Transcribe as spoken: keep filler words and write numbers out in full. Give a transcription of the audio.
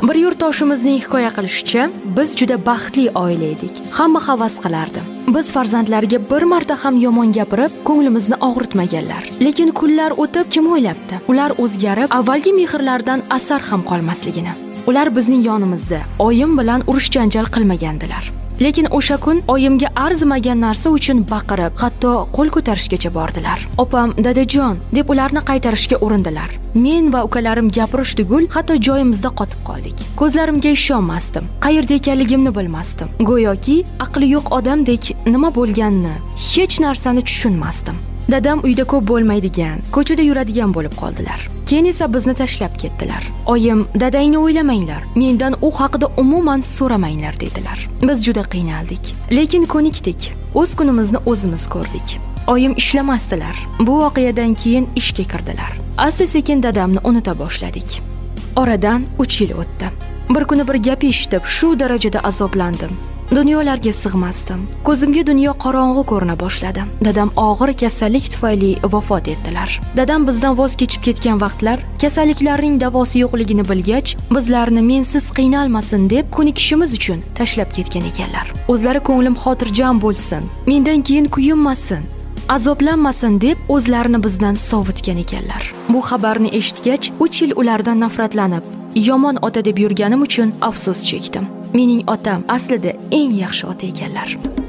Bir yurtdoshimizning hikoya qilishicha, biz juda baxtli oila edik. Hamma havas qilardi. Biz farzandlariga bir marta ham yomon gapirib, ko'nglimizni og'ritmaganlar. Lekin kunlar o'tib, kim o'ylabdi? Ular o'zgarib, avvalgi mehrlardan asar ham qolmasligini. Ular bizning yonimizda oyim bilan urush-janjal qilmagandilar. Lekin o'sha kun oyimga arzimagan narsa uchun baqirib, hatto qo'l ko'tarishgacha bordilar. Opam, dadajon deb ularni qaytarishga urindilar. Men va ukalarim gapirish tugul, hatto joyimizda qotib qoldik. Ko'zlarimga ishonmasdim. Qayerda ekanligimni bilmasdim. Go'yoki aqli yo'q odamdek nima bo'lganini, hech narsani tushunmasdim. Dadam uyda ko'p bo'lmaydigan, ko'chada yuradigan bo'lib qoldilar. Keyin esa bizni tashlab ketdilar. Oyim, dadangni o'ylamanglar, mendan u haqida umuman so'ramanglar dedilar. Biz juda qiynaldik, lekin ko'nikdik. O'z kunimizni o'zimiz ko'rdik. Oyim ishlamasdilar. Bu voqeadan keyin ishga kirdilar. Asta-sekin dadamni unuta boshladik. Oradan uch yil o'tdi. Bir kuni bir gap eshitib, shu darajada azoblandim. Dunyolarga sig'masdim. Ko'zimga dunyo qorong'u ko'rina boshladi. Dadam og'ir kasallik tufayli vafot etdilar. Dadam bizdan voz kechib ketgan vaqtlar, kasalliklarning davosi yo'qligini bilgach, bizlarni mensiz qiynalmasin deb ko'nikishimiz uchun tashlab ketgan ekanlar. O'zlari ko'nglim xotirjam bo'lsin, mendan keyin kuyinmasin, azoblanmasin deb o'zlarini bizdan sovutgan ekanlar. Bu xabarni eshitgach, uch yil ulardan nafratlanib, yomon ota deb yurganim uchun afsus chekdim. Mening otam aslida eng yaxshi ota ekanlar.